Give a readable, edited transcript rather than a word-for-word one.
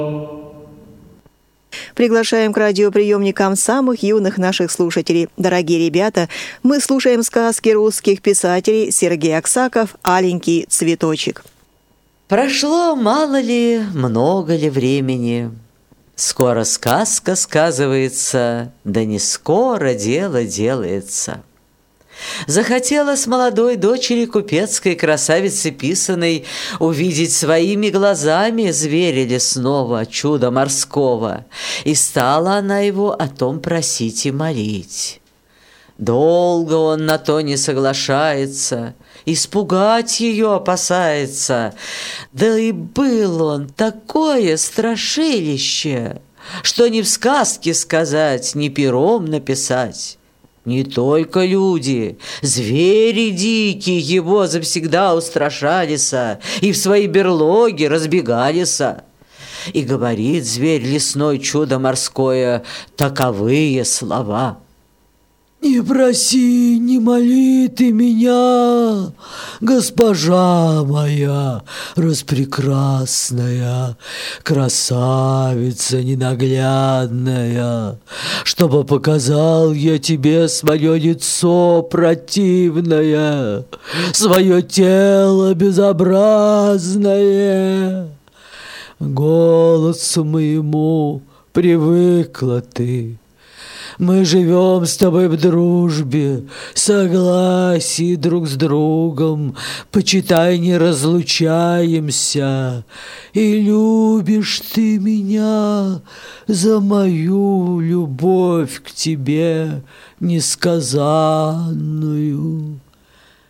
Приглашаем к радиоприемникам самых юных наших слушателей. Дорогие ребята, мы слушаем сказки русских писателей Сергей Аксаков «Аленький цветочек». Прошло мало ли, много ли времени. Скоро сказка сказывается, да не скоро дело делается. Захотелось молодой дочери купецкой красавицы писаной увидеть своими глазами зверя лесного, чуда морского, и стала она его о том просить и молить. Долго он на то не соглашается, испугать ее опасается, да и был он такое страшилище, что ни в сказке сказать, ни пером написать. Не только люди, звери дикие его завсегда устрашалися и в свои берлоги разбегалися. И говорит зверь лесной, чудо морское, таковые слова: «Не проси, не моли ты меня, госпожа моя распрекрасная, красавица ненаглядная, чтобы показал я тебе свое лицо противное, свое тело безобразное. Голосу моему привыкла ты. Мы живем с тобой в дружбе, согласии друг с другом, почитай, не разлучаемся. И любишь ты меня за мою любовь к тебе несказанную».